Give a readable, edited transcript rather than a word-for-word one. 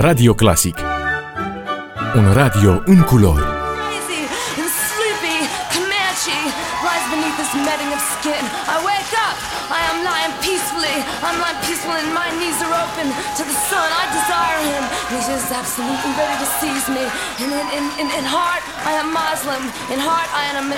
Radio Classic. Un radio în culori. Beneath this matting of skin, I wake up. I am lying peacefully. I'm lying peaceful and my knees are open to the sun. I desire him. He's just absolutely ready to seize me. And in heart, I am Muslim. In heart, I am